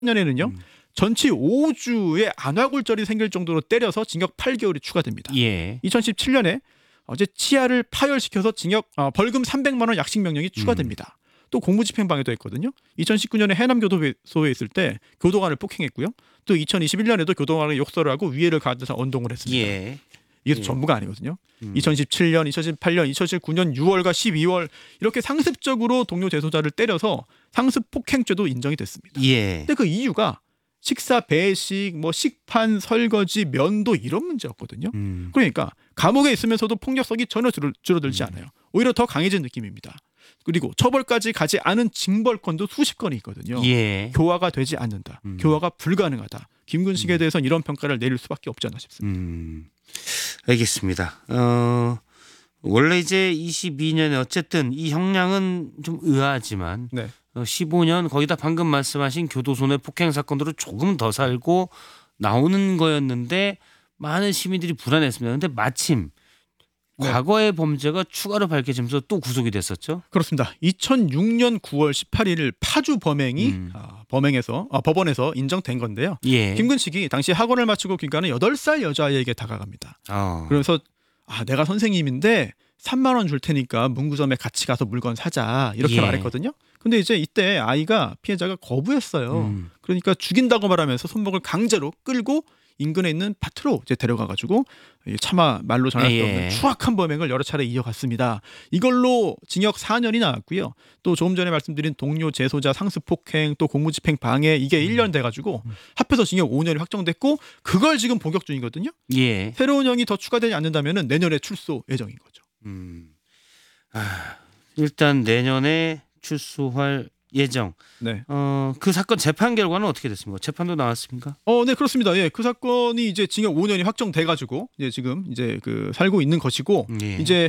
년에는요. 전치 5주의 안화골절이 생길 정도로 때려서 징역 8개월이 추가됩니다. 예. 2017년에 어제 치아를 파열시켜서 징역 벌금 300만 원 약식 명령이 추가됩니다. 또 공무집행방해도 했거든요. 2019년에 해남교도소에 있을 때 교도관을 폭행했고요. 또 2021년에도 교도관을 욕설을 하고 위해를 가해서 언동을 했습니다. 예. 이게 전부가 아니거든요. 2017년, 2018년, 2019년 6월과 12월 이렇게 상습적으로 동료 재소자를 때려서 상습 폭행죄도 인정이 됐습니다. 예. 근데 그 이유가 식사 배식, 뭐 식판, 설거지, 면도 이런 문제였거든요. 그러니까 감옥에 있으면서도 폭력성이 전혀 줄어들지 않아요. 오히려 더 강해진 느낌입니다. 그리고 처벌까지 가지 않은 징벌권도 수십 건이 있거든요. 예. 교화가 되지 않는다. 교화가 불가능하다. 김근식에 대해서는 이런 평가를 내릴 수밖에 없지 않나 싶습니다. 알겠습니다. 원래 이제 22년에 어쨌든 이 형량은 좀 의아하지만 네. 15년 거기다 방금 말씀하신 교도소 내 폭행 사건으로 조금 더 살고 나오는 거였는데 많은 시민들이 불안했습니다. 그런데 마침 과거의 범죄가 추가로 밝혀지면서 또 구속이 됐었죠. 그렇습니다. 2006년 9월 18일 파주 범행이 법원에서 인정된 건데요. 예. 김근식이 당시 학원을 마치고 귀가하는 8살 여자아이에게 다가갑니다. 그래서 내가 선생님인데 3만 원 줄 테니까 문구점에 같이 가서 물건 사자 이렇게 말했거든요. 근데 이제 이때 아이가 피해자가 거부했어요. 그러니까 죽인다고 말하면서 손목을 강제로 끌고 인근에 있는 밭으로 이제 데려가가지고 차마 말로 전할 수 없는 추악한 범행을 여러 차례 이어갔습니다. 이걸로 징역 4년이 나왔고요. 또 조금 전에 말씀드린 동료 재소자 상습폭행 또 공무집행 방해 이게 1년 돼가지고 합해서 징역 5년이 확정됐고 그걸 지금 복역 중이거든요. 예. 새로운 형이 더 추가되지 않는다면 내년에 출소 예정인 거죠. 일단 내년에 출소할 예정. 네. 그 사건 재판 결과는 어떻게 됐습니까? 재판도 나왔습니까? 네, 그렇습니다. 예, 그 사건이 이제 징역 5년이 확정돼가지고 이제 지금 이제 살고 있는 것이고 이제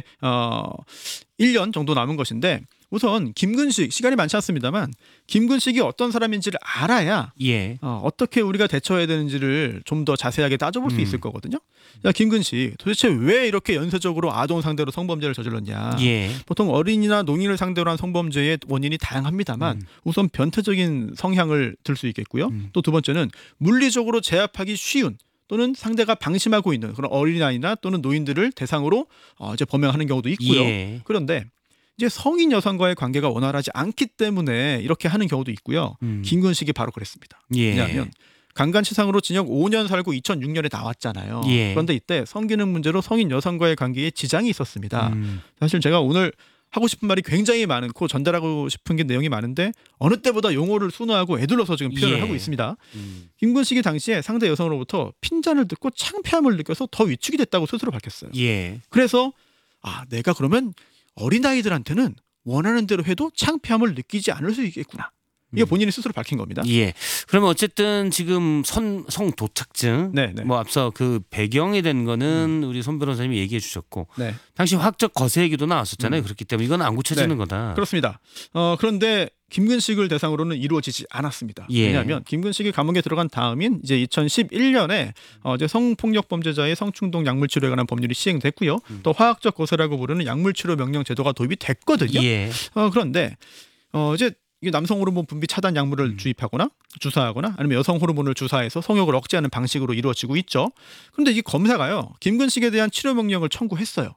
1년 정도 남은 것인데 우선 김근식 시간이 많지 않습니다만 김근식이 어떤 사람인지를 알아야 어떻게 우리가 대처해야 되는지를 좀 더 자세하게 따져볼 수 있을 거거든요. 야, 김근식 도대체 왜 이렇게 연쇄적으로 아동 상대로 성범죄를 저질렀냐. 보통 어린이나 노인을 상대로 한 성범죄의 원인이 다양합니다만 우선 변태적인 성향을 들 수 있겠고요. 또 두 번째는 물리적으로 제압하기 쉬운 또는 상대가 방심하고 있는 그런 어린아이나 또는 노인들을 대상으로 이제 범행하는 경우도 있고요. 그런데 이제 성인 여성과의 관계가 원활하지 않기 때문에 이렇게 하는 경우도 있고요. 김근식이 바로 그랬습니다. 왜냐하면 강간치상으로 징역 5년 살고 2006년에 나왔잖아요. 그런데 이때 성기능 문제로 성인 여성과의 관계에 지장이 있었습니다. 사실 제가 오늘 하고 싶은 말이 굉장히 많고 전달하고 싶은 게 내용이 많은데 어느 때보다 용어를 순화하고 애둘러서 지금 표현을 하고 있습니다. 김근식이 당시에 상대 여성으로부터 핀잔을 듣고 창피함을 느껴서 더 위축이 됐다고 스스로 밝혔어요. 그래서 내가 그러면 어린아이들한테는 원하는 대로 해도 창피함을 느끼지 않을 수 있겠구나. 이게 본인이 스스로 밝힌 겁니다. 그러면 어쨌든 지금 성도착증 뭐 앞서 그 배경이 된 거는 우리 손 변호사님이 얘기해 주셨고 당시 화학적 거세 얘기도 나왔었잖아요. 그렇기 때문에 이건 안 고쳐지는 거다. 그렇습니다. 그런데 김근식을 대상으로는 이루어지지 않았습니다. 왜냐하면 김근식이 감옥에 들어간 다음인 이제 2011년에 이제 성폭력 범죄자의 성충동 약물치료에 관한 법률이 시행됐고요. 또 화학적 거세라고 부르는 약물치료 명령 제도가 도입이 됐거든요. 그런데 이제 남성 호르몬 분비 차단 약물을 주입하거나 주사하거나 아니면 여성 호르몬을 주사해서 성욕을 억제하는 방식으로 이루어지고 있죠. 그런데 이 검사가요 김근식에 대한 치료 명령을 청구했어요.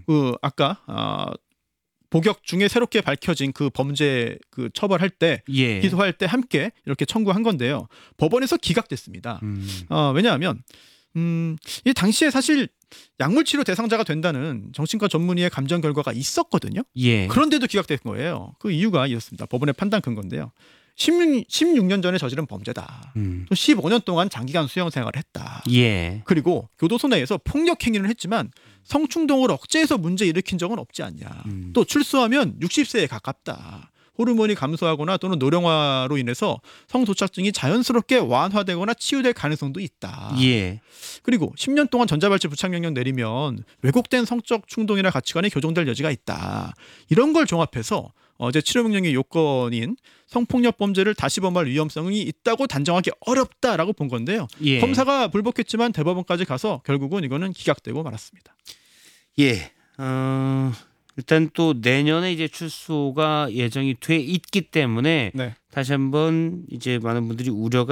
아까 복역 중에 새롭게 밝혀진 그 범죄 처벌할 때 기소할 때 함께 이렇게 청구한 건데요. 법원에서 기각됐습니다. 왜냐하면 이 당시에 사실 약물치료 대상자가 된다는 정신과 전문의의 감정 결과가 있었거든요. 그런데도 기각된 거예요. 그 이유가 이렇습니다. 법원의 판단 근거인데요. 16년 전에 저지른 범죄다. 또 15년 동안 장기간 수용 생활을 했다. 그리고 교도소 내에서 폭력 행위를 했지만 성충동을 억제해서 문제 일으킨 적은 없지 않냐. 또 출소하면 60세에 가깝다. 호르몬이 감소하거나 또는 노령화로 인해서 성도착증이 자연스럽게 완화되거나 치유될 가능성도 있다. 그리고 10년 동안 전자발찌 부착 명령 내리면 왜곡된 성적 충동이나 가치관이 교정될 여지가 있다. 이런 걸 종합해서 어제 치료 명령의 요건인 성폭력 범죄를 다시 범할 위험성이 있다고 단정하기 어렵다라고 본 건데요. 검사가 불복했지만 대법원까지 가서 결국은 이거는 기각되고 말았습니다. 일단 또 내년에 이제 출소가 예정이 돼 있기 때문에 네. 다시 한번 이제 많은 분들이 우려가